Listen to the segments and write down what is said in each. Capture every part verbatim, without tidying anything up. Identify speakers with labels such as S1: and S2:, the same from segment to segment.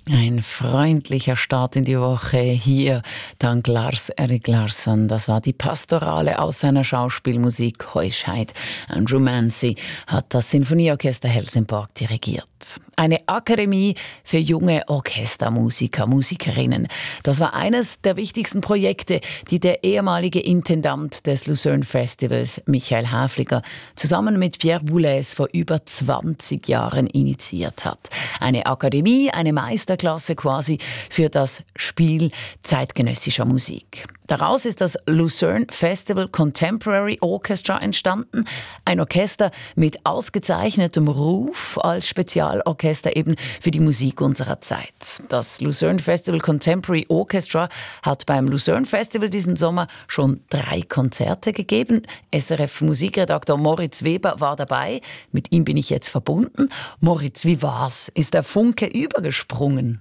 S1: Ein freundlicher Start in die Woche hier, dank Lars-Erik Larsson. Das war die Pastorale aus seiner Schauspielmusik Heuscheid. Andrew Mancy hat das Sinfonieorchester Helsingborg dirigiert. Eine Akademie für junge Orchestermusiker, Musikerinnen. Das war eines der wichtigsten Projekte, die der ehemalige Intendant des Lucerne Festivals, Michael Häfliger, zusammen mit Pierre Boulez vor über zwanzig Jahren initiiert hat. Eine Akademie, eine Meisterklasse quasi für das Spiel zeitgenössischer Musik. Daraus ist das Lucerne Festival Contemporary Orchestra entstanden. Ein Orchester mit ausgezeichnetem Ruf als Spezialorchester eben für die Musik unserer Zeit. Das Lucerne Festival Contemporary Orchestra hat beim Lucerne Festival diesen Sommer schon drei Konzerte gegeben. S R F-Musikredakteur Moritz Weber war dabei. Mit ihm bin ich jetzt verbunden. Moritz, wie war's? Ist der Funke übergesprungen?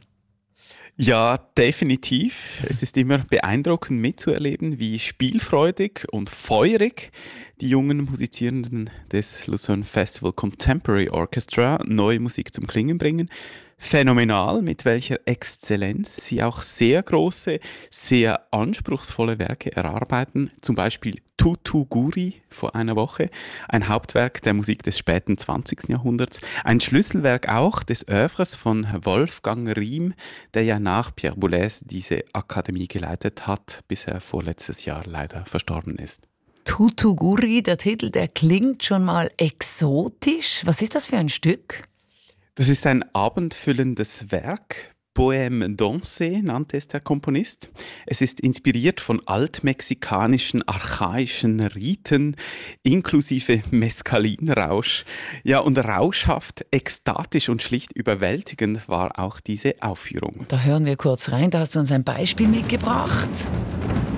S2: Ja, definitiv. Es ist immer beeindruckend mitzuerleben, wie spielfreudig und feurig die jungen Musizierenden des Lucerne Festival Contemporary Orchestra neue Musik zum Klingen bringen. Phänomenal, mit welcher Exzellenz sie auch sehr große, sehr anspruchsvolle Werke erarbeiten. Zum Beispiel Tutu Guri vor einer Woche, ein Hauptwerk der Musik des späten zwanzigsten Jahrhunderts. Ein Schlüsselwerk auch des Œuvres von Wolfgang Riem, der ja nach Pierre Boulez diese Akademie geleitet hat, bis er vorletztes Jahr leider verstorben ist.
S1: Tutu Guri, der Titel, der klingt schon mal exotisch. Was ist das für ein Stück?
S2: Das ist ein abendfüllendes Werk. Poème dansé nannte es der Komponist. Es ist inspiriert von altmexikanischen, archaischen Riten, inklusive Mescalinrausch. Ja, und rauschhaft, ekstatisch und schlicht überwältigend war auch diese Aufführung.
S1: Da hören wir kurz rein, da hast du uns ein Beispiel mitgebracht.